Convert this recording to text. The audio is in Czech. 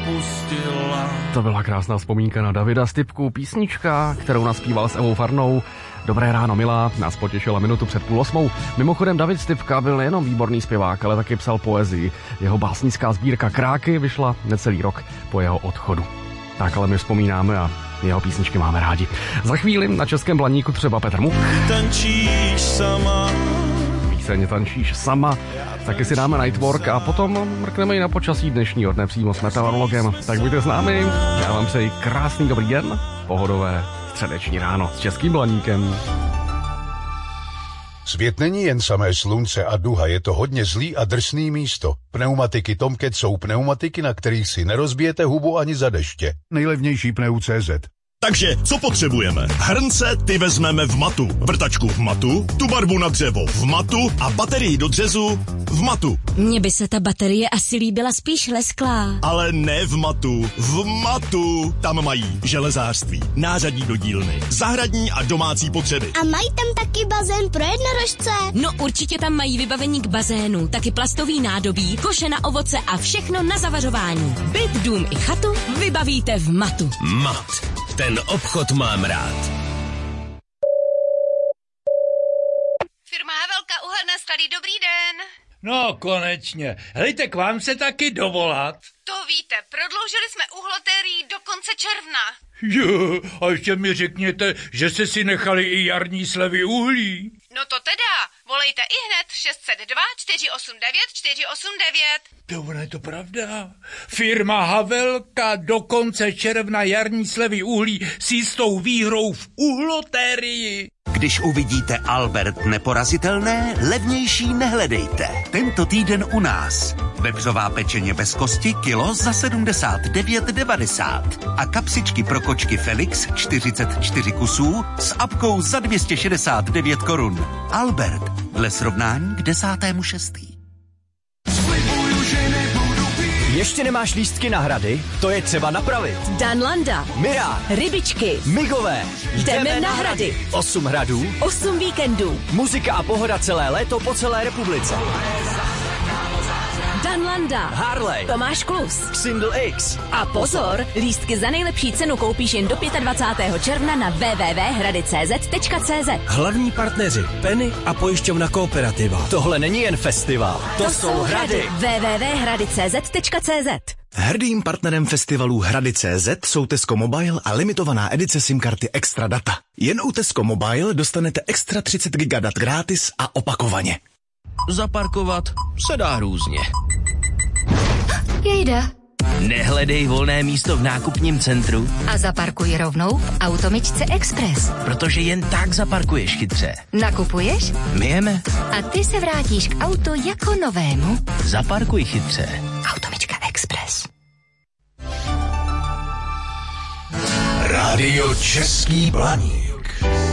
opustila. To byla krásná vzpomínka na Davida Stipku, písnička, kterou naspíval s Evou Farnou. Dobré ráno, milá, nás potěšila minutu před 7:30. Mimochodem David Stipka byl nejenom výborný zpěvák, ale taky psal poezii. Jeho básnická sbírka Kráky vyšla necelý rok po jeho odchodu. Tak ale my vzpomínáme a jeho písničky máme rádi. Za chvíli na Českém Blaníku třeba Petr Muk. Tančíš sama. Píseň Tančíš sama. Taky si dáme Nightwork a potom mrkneme i na počasí dnešního dne přímo s meteorologem. Tak buďte s námi. Já vám přeji krásný dobrý den, pohodové středeční ráno s Českým Blaníkem. Svět není jen samé slunce a duha, je to hodně zlý a drsný místo. Pneumatiky Tomcat jsou pneumatiky, na kterých si nerozbijete hubu ani za deště. Nejlevnější pneu.cz. Takže, co potřebujeme? Hrnce ty vezmeme v Matu, vrtačku v Matu, tu barvu na dřevo v Matu a baterii do dřezu v Matu. Mně by se ta baterie asi líbila spíš lesklá. Ale ne v Matu, v Matu. Tam mají železářství, nářadí do dílny, zahradní a domácí potřeby. A mají tam taky bazén pro jednorožce? No určitě tam mají vybavení k bazénu, taky plastový nádobí, koše na ovoce a všechno na zavařování. Byt, dům i chatu vybavíte v Matu. Mat. Ten obchod mám rád. Firma Havelka Uhelné sklady, dobrý den. No, konečně. Helejte, k vám se taky dovolat. To víte, prodloužili jsme uhlotérii do konce června. Jo, a ještě mi řekněte, že jste si nechali i jarní slevy uhlí. No to teda, volejte i hned 602 489 489. To ono je to pravda. Firma Havelka do konce června jarní slevy uhlí s jistou výhrou v uhlotérii. Když uvidíte Albert neporazitelné, levnější nehledejte. Tento týden u nás. Vepřová pečeně bez kosti kilo za 79,90 a kapsičky pro kočky Felix 44 kusů s apkou za 269 korun. Albert, dle srovnání k 10.6. Ještě nemáš lístky na hrady? To je třeba napravit. Danlanda, Mirá, Rybičky, Migové. Jdeme na hrady. 8 hradů, 8 víkendů. muzika a pohoda celé léto po celé republice. Danlanda, Harley, Tomáš Klus, Single X. A pozor, lístky za nejlepší cenu koupíš jen do 25. června na www.hrady.cz. Hlavní partneři Penny a pojišťovna Kooperativa. Tohle není jen festival, to jsou hrady. www.hrady.cz. Hrdým partnerem festivalů Hrady.cz jsou Tesco Mobile a limitovaná edice SIM karty Extra Data. Jen u Tesco Mobile dostanete extra 30 GB dat gratis a opakovaně. Zaparkovat se dá různě. Jejda. Nehledej volné místo v nákupním centru. A zaparkuj rovnou v Automyčce Express. Protože jen tak zaparkuješ chytře. Nakupuješ? My jeme. A ty se vrátíš k autu jako novému. Zaparkuj chytře. Automyčka Express. Rádio Český Blaník.